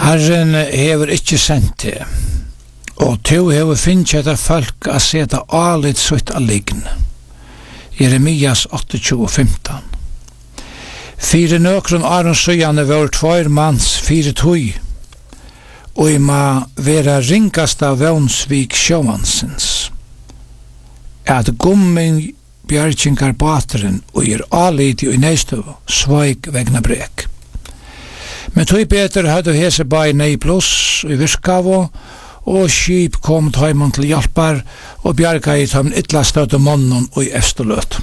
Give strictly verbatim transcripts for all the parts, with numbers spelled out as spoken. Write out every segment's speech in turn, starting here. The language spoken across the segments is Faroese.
Herren hever ikkje sendt det, og to hever finnet etter folk a seta alit sutt a lign. Jeremias tjueåtte femten. Fire nøkron aron søyane var tvoir mans fire tøy, og i ma vera ringast av vevnsvik sjåvansens. At gommin bjargingar bateren og er alit i neistøv, sveig vegna brek. Men tøy beter hadde hese bai nei pluss i virkavo, og skip kom tøymon til hjelpar og bjarga i tøym ytla støtte månen og i efterløt.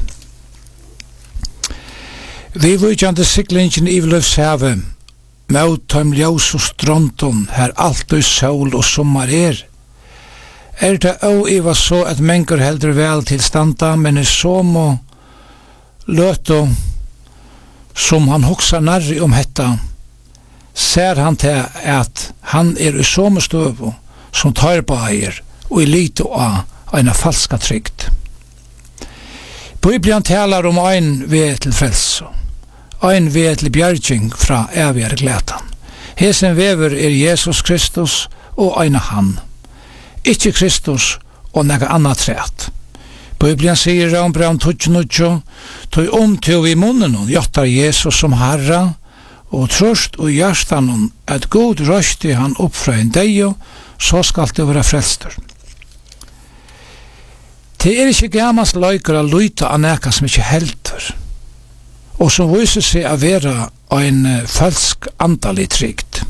Vi vujjande siklingen i Løvshave, med tøym ljós og stronton, her alt og sol og sommar er. Er det å iva så at mengur heldur vel til standa, men er så må løto som han hoksa narri om hetta, ser han til at han er i sommerstøv som tar på eier og i lite av en falska trygt. Bibelen talar om ein ved til frelse, ein ved til bjerging fra evigere glætan. Hesen vever er Jesus Kristus og ein han. Ikke Kristus og nega anna træt. Bibelen sier om braun tutjnutjo, tog om til vi munnen og jottar Jesus som Herra, og trøst og hjertan at god røsti han opp fra en deio, så skal det være frelster. Det er ikke gammans løyker å luita av neka som ikke helter, og som viser seg å være en falsk andalig trygt.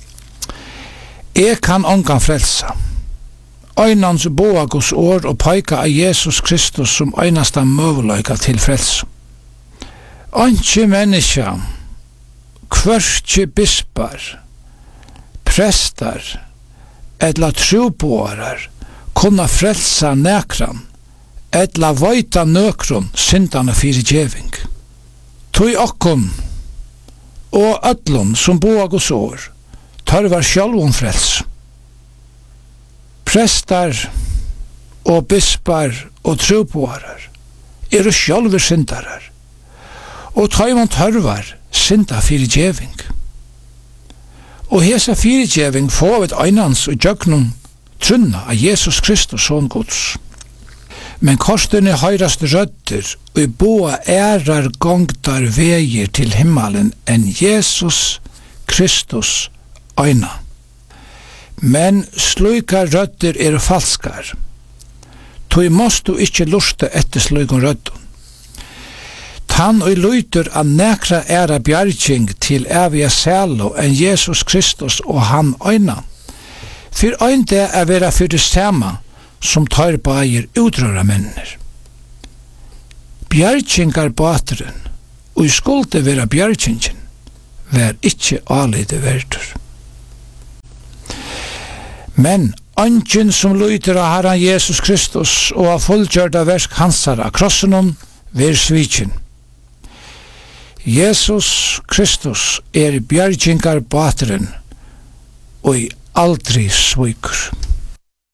Jeg kan ongan frelsa. Einans boa Guds år og peika av Jesus Kristus som einasta møveløyka til frelsa. Anki menneska, kvørkje bispar, prestar, edla troboarar, kunna frelsa nekran, edla veita nøkron syndane fyrir djeving. Tui okkon, og öllum som boa Guds år, tørvar sjálvum frels. Prestar og bispar og troboarar eru sjálfur syndarar, og tøymon tørvar synda fyrir djeving. Og hesa fyrir djeving får vi einans og djøgnum trunna av Jesus Kristus son Guds. Men korstunni høyrast rødder og i boa ærar gongtar veier til himmelen enn Jesus Kristus eina. Men sluika rødder er falskar. Tui måst du ikkje lusta etter sluikon røddun. Han og lyter av nekra æra bjarging til evige sælo enn Jesus Kristus og han øyna. For øyn det er vera for det samme som tar på eier utrøra menner. Bjargingar bateren, og i skulde vera bjargingen, vær ikkje alide verdur. Men ønsken som lyter av Herren Jesus Kristus og av fullgjørda versk hansara krossenom, ver svikjen. Jesus Kristus er bjargingar bateren og aldri svikur.